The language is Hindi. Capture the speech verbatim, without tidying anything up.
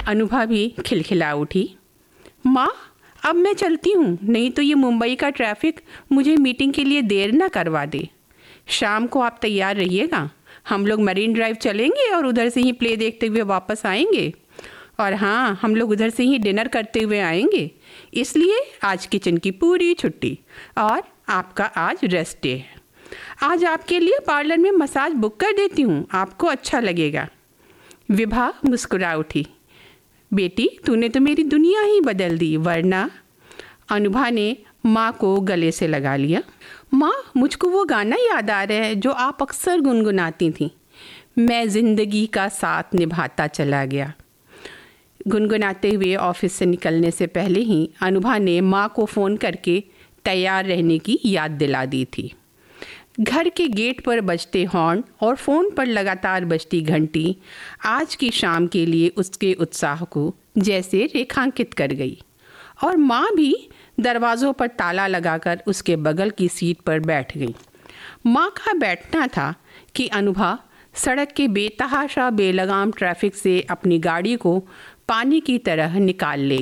अनुभा भी खिलखिला उठी। माँ, अब मैं चलती हूँ, नहीं तो ये मुंबई का ट्रैफिक मुझे मीटिंग के लिए देर ना करवा दे। शाम को आप तैयार रहिएगा, हम लोग मरीन ड्राइव चलेंगे और उधर से ही प्ले देखते हुए वापस आएंगे। और हाँ, हम लोग उधर से ही डिनर करते हुए आएंगे, इसलिए आज किचन की पूरी छुट्टी और आपका आज रेस्ट डे है। आज आपके लिए पार्लर में मसाज बुक कर देती हूँ, आपको अच्छा लगेगा। विभा मुस्कुरा उठी। बेटी, तूने तो मेरी दुनिया ही बदल दी, वरना। अनुभा ने माँ को गले से लगा लिया। माँ, मुझको वो गाना याद आ रहा है जो आप अक्सर गुनगुनाती थी, मैं ज़िंदगी का साथ निभाता चला गया। गुनगुनाते हुए ऑफिस से निकलने से पहले ही अनुभा ने माँ को फ़ोन करके तैयार रहने की याद दिला दी थी। घर के गेट पर बजते हॉर्न और फ़ोन पर लगातार बजती घंटी आज की शाम के लिए उसके उत्साह को जैसे रेखांकित कर गई। और माँ भी दरवाज़ों पर ताला लगाकर उसके बगल की सीट पर बैठ गई। माँ का बैठना था कि अनुभा सड़क के बेतहाशा बेलगाम ट्रैफिक से अपनी गाड़ी को पानी की तरह निकाल ले।